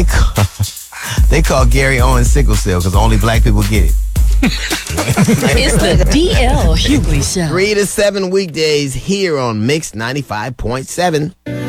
They call Gary Owens sickle cell because only black people get it. It's the DL Hughley Show. 3 to 7 weekdays here on Mix 95.7.